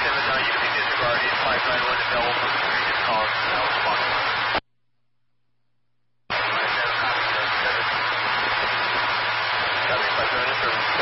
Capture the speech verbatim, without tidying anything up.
seven nine, you can be disregarded. five nine one available for previous calls. Now respond. five seven, copy, seven. Copy, five nine,